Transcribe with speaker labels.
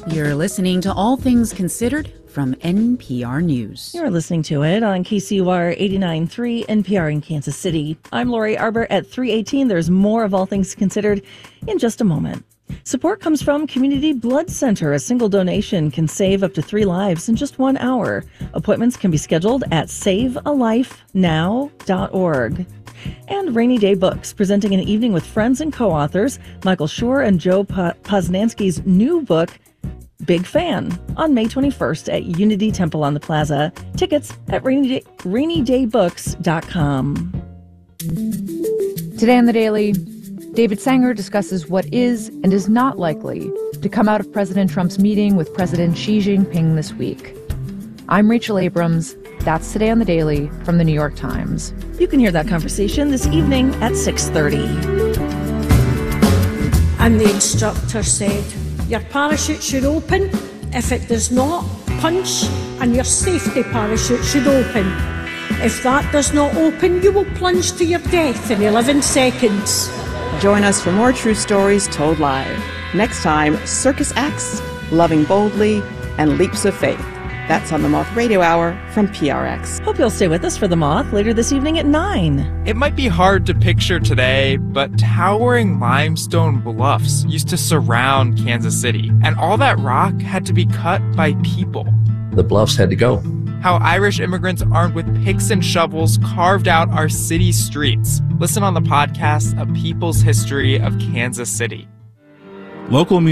Speaker 1: You're listening to All Things Considered from NPR News.
Speaker 2: You're listening to it on KCUR 89.3 NPR in Kansas City. I'm Lori Arbor at 3:18. There's more of All Things Considered in just a moment. Support comes from Community Blood Center. A single donation can save up to 3 lives in just 1 hour. Appointments can be scheduled at savealifenow.org. And Rainy Day Books, presenting an evening with friends and co-authors, Michael Schur and Joe Posnanski's new book, Big Fan, on May 21st at Unity Temple on the Plaza. Tickets at rainydaybooks.com.
Speaker 3: Today on The Daily, David Sanger discusses what is and is not likely to come out of President Trump's meeting with President Xi Jinping this week. I'm Rachel Abrams. That's Today on The Daily from The New York Times.
Speaker 2: You can hear that conversation this evening at 6:30.
Speaker 4: And the instructor said, your parachute should open. If it does not, punch, and your safety parachute should open. If that does not open, you will plunge to your death in 11 seconds.
Speaker 5: Join us for more true stories told live. Next time, circus acts, loving boldly, and leaps of faith. That's on the Moth Radio Hour from PRX.
Speaker 2: Hope you'll stay with us for The Moth later this evening at 9.
Speaker 6: It might be hard to picture today, but towering limestone bluffs used to surround Kansas City, and all that rock had to be cut by people.
Speaker 7: The bluffs had to go.
Speaker 6: How Irish immigrants armed with picks and shovels carved out our city streets. Listen on the podcast, A People's History of Kansas City.
Speaker 8: Local